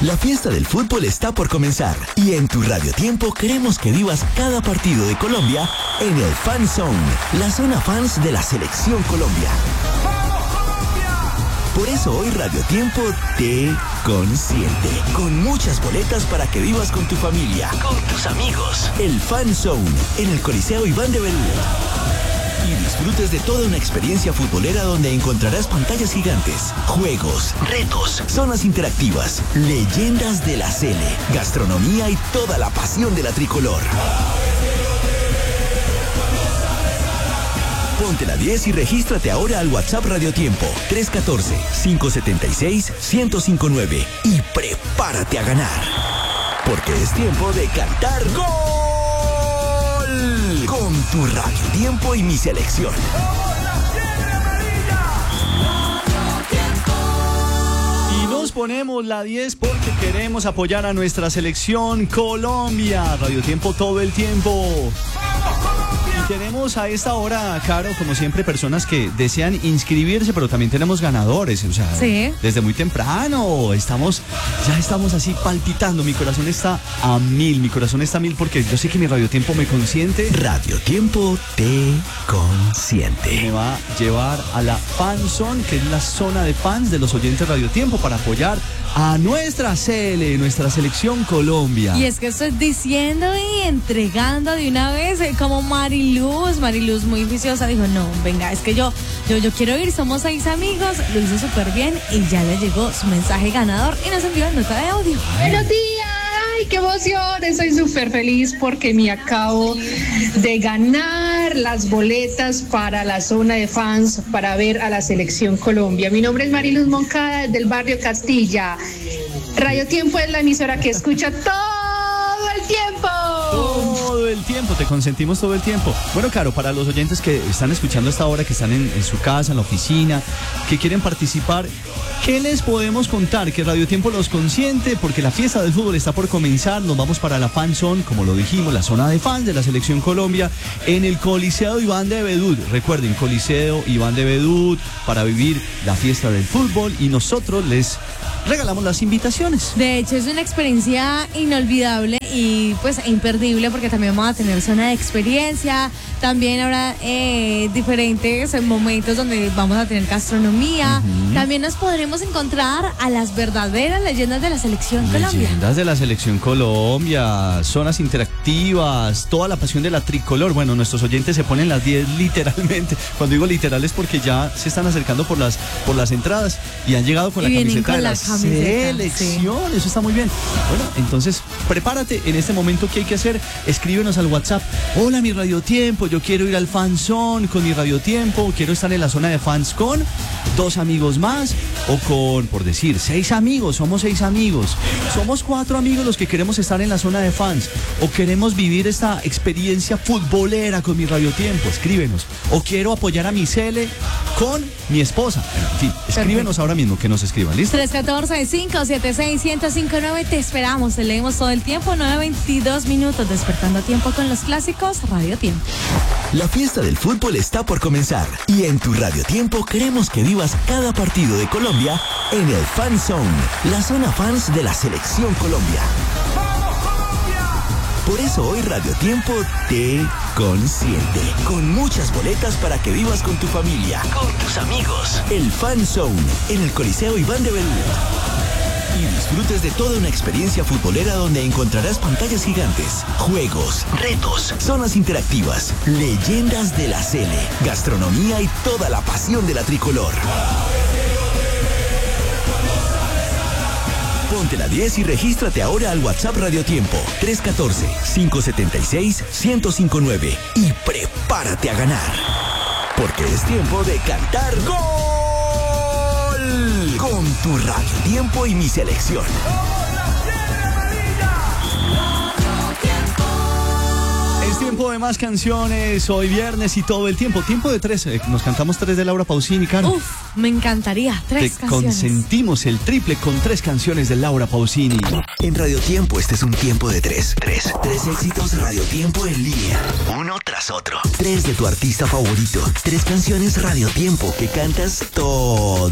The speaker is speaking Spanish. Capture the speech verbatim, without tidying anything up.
La fiesta del fútbol está por comenzar y en tu Radio Tiempo queremos que vivas cada partido de Colombia en el Fan Zone, la zona fans de la Selección Colombia. Por eso hoy Radio Tiempo te consiente, con muchas boletas para que vivas con tu familia, con tus amigos. El Fan Zone en el Coliseo Iván de Berulle. Y disfrutes de toda una experiencia futbolera donde encontrarás pantallas gigantes, juegos, retos, zonas interactivas, leyendas de la Sele, gastronomía y toda la pasión de la tricolor. Ponte la diez y regístrate ahora al WhatsApp Radio Tiempo tres uno cuatro, cinco siete seis, uno cero cinco nueve y prepárate a ganar. Porque es tiempo de cantar ¡Gol! Con tu Radio Tiempo y mi selección. Y nos ponemos la diez porque queremos apoyar a nuestra selección Colombia. Radio Tiempo todo el tiempo. Y tenemos a esta hora, Caro, como siempre, personas que desean inscribirse, pero también tenemos ganadores, o sea, sí. Desde muy temprano, estamos, ya estamos así palpitando, mi corazón está a mil, mi corazón está a mil porque yo sé que mi Radio Tiempo me consiente. Radio Tiempo te consiente. Me va a llevar a la Fan Zone, que es la zona de fans de los oyentes Radio Tiempo, para apoyar a nuestra Sele, nuestra selección Colombia. Y es que estoy diciendo y entregando de una vez, eh, como Mariluz, Mariluz muy viciosa, dijo, no, venga, es que yo, yo, yo quiero ir, somos seis amigos, lo hizo súper bien y ya le llegó su mensaje ganador y nos envió nota de audio. ¡Buenos días! ¡Ay, qué emoción! Estoy súper feliz porque me acabo de ganar las boletas para la zona de fans para ver a la selección Colombia. Mi nombre es Mariluz Moncada, del barrio Castilla. Radio Tiempo es la emisora que escucha todo el tiempo. Todo el tiempo, te consentimos todo el tiempo. Bueno, claro, para los oyentes que están escuchando esta hora, que están en, en su casa, en la oficina, que quieren participar, ¿qué les podemos contar? Que Radio Tiempo los consiente porque la fiesta del fútbol está por comenzar. Nos vamos para la Fan Zone, como lo dijimos, la zona de fans de la Selección Colombia, en el Coliseo Iván de Bedut. Recuerden, Coliseo Iván de Bedut, para vivir la fiesta del fútbol, y nosotros les regalamos las invitaciones. De hecho, es una experiencia inolvidable y pues imperdible porque también vamos a tener zona de experiencia, también habrá eh, diferentes momentos donde vamos a tener gastronomía, uh-huh. También nos podremos encontrar a las verdaderas leyendas de la Selección Colombia. Leyendas de la Selección Colombia, zonas interactivas, toda la pasión de la tricolor. Bueno, nuestros oyentes se ponen las diez literalmente. Cuando digo literal es porque ya se están acercando por las, por las entradas y han llegado con y la camiseta con de la, la selección, sí. Eso está muy bien. Bueno, entonces prepárate en este momento. ¿Qué hay que hacer? Escríbenos al WhatsApp. Hola, mi Radio Tiempo, yo quiero ir al Fan Zone con mi Radio Tiempo, quiero estar en la zona de fans con dos amigos más, o con, por decir, seis amigos, somos seis amigos, somos cuatro amigos los que queremos estar en la zona de fans, o queremos vivir esta experiencia futbolera con mi Radio Tiempo. Escríbenos. O quiero apoyar a mi Sele con mi esposa. En fin, escríbenos. Perfecto. Ahora mismo, que nos escriban. ¿Listo? tres uno cuatro, cinco siete seis, uno cero cinco nueve, te esperamos, te leemos todo el tiempo. Nueve veintidós minutos, despertando a tiempo con los clásicos Radio Tiempo. La fiesta del fútbol está por comenzar y en tu Radio Tiempo queremos que vivas cada partido de Colombia en el Fan Zone, la zona fans de la Selección Colombia. Por eso hoy Radio Tiempo te consiente, con muchas boletas para que vivas con tu familia, con tus amigos. El Fan Zone en el Coliseo Iván de Berulle. Y disfrutes de toda una experiencia futbolera donde encontrarás pantallas gigantes, juegos, retos, zonas interactivas, leyendas de la Sele, gastronomía y toda la pasión de la tricolor. Ponte la diez y regístrate ahora al WhatsApp Radio Tiempo tres uno cuatro, cinco siete seis, uno cero cinco nueve y prepárate a ganar. Porque es tiempo de cantar ¡Gol! Con tu Radio Tiempo y mi selección. Es tiempo de más canciones, hoy viernes y todo el tiempo. Tiempo de tres, eh, nos cantamos tres de Laura Pausini, Caro. Uf, me encantaría, tres Te canciones. Consentimos el triple con tres canciones de Laura Pausini. En Radio Tiempo este es un tiempo de tres. Tres. Tres éxitos Radio Tiempo en línea. Uno tras otro. Tres de tu artista favorito. Tres canciones Radio Tiempo que cantas todo